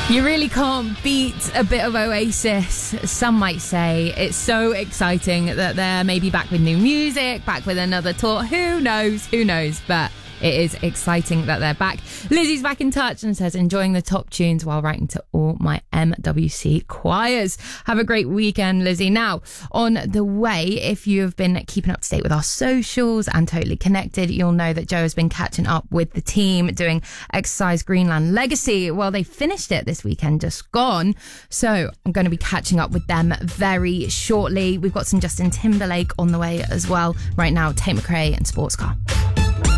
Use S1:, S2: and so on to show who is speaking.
S1: You really can't beat a bit of Oasis, some might say. It's so exciting that they're maybe back with new music, back with another tour. Who knows? But it is exciting that they're back. Lizzie's back in touch and says, enjoying the top tunes while writing to all my MWC choirs. Have a great weekend, Lizzie. Now, on the way, if you have been keeping up to date with our socials and totally connected, you'll know that Joe has been catching up with the team doing Exercise Greenland Legacy. Well, they finished it this weekend, just gone. So I'm going to be catching up with them very shortly. We've got some Justin Timberlake on the way as well. Right now, Tate McRae and Sports Car.